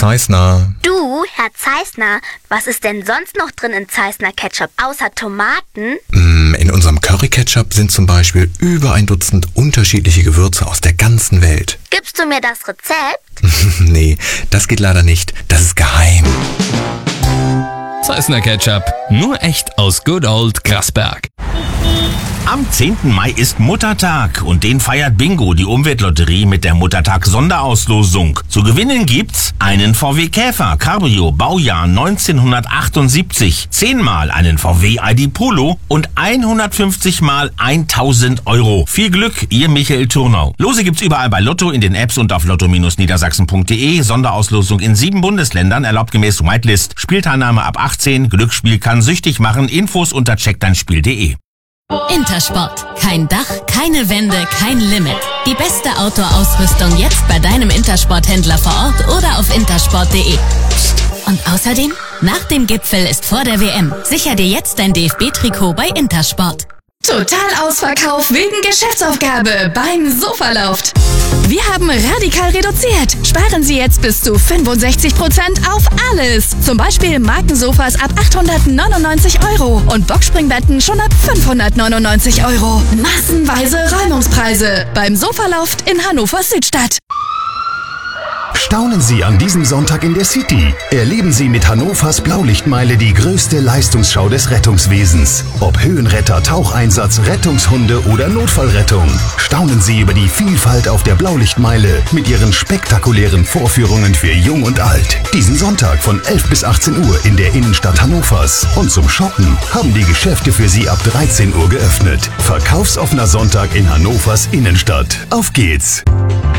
Zeissner. Du, Herr Zeissner, was ist denn sonst noch drin in Zeissner Ketchup, außer Tomaten? In unserem Curry-Ketchup sind zum Beispiel über 1 Dutzend unterschiedliche Gewürze aus der ganzen Welt. Gibst du mir das Rezept? Nee, das geht leider nicht. Das ist geheim. Zeissner Ketchup, nur echt aus Good Old Grasberg. Am 10. Mai ist Muttertag und den feiert Bingo, die Umweltlotterie, mit der Muttertag-Sonderauslosung. Zu gewinnen gibt's einen VW Käfer Cabrio Baujahr 1978, 10-mal einen VW ID Polo und 150-mal 1000 Euro. Viel Glück, ihr Michael Turnau. Lose gibt's überall bei Lotto, in den Apps und auf lotto-niedersachsen.de. Sonderauslosung in 7 Bundesländern, erlaubt gemäß Whitelist. Spielteilnahme ab 18, Glücksspiel kann süchtig machen. Infos unter checkdeinspiel.de. Intersport. Kein Dach, keine Wände, kein Limit. Die beste Outdoor-Ausrüstung jetzt bei deinem Intersport-Händler vor Ort oder auf intersport.de. Und außerdem, nach dem Gipfel ist vor der WM. Sicher dir jetzt dein DFB-Trikot bei Intersport. Total Ausverkauf wegen Geschäftsaufgabe beim Sofaloft. Wir haben radikal reduziert. Sparen Sie jetzt bis zu 65% auf alles. Zum Beispiel Markensofas ab 899 Euro und Boxspringbetten schon ab 599 Euro. Massenweise Räumungspreise beim Sofaloft in Hannover Südstadt. Staunen Sie an diesem Sonntag in der City. Erleben Sie mit Hannovers Blaulichtmeile die größte Leistungsschau des Rettungswesens. Ob Höhenretter, Taucheinsatz, Rettungshunde oder Notfallrettung. Staunen Sie über die Vielfalt auf der Blaulichtmeile mit ihren spektakulären Vorführungen für Jung und Alt. Diesen Sonntag von 11 bis 18 Uhr in der Innenstadt Hannovers. Und zum Shoppen haben die Geschäfte für Sie ab 13 Uhr geöffnet. Verkaufsoffener Sonntag in Hannovers Innenstadt. Auf geht's!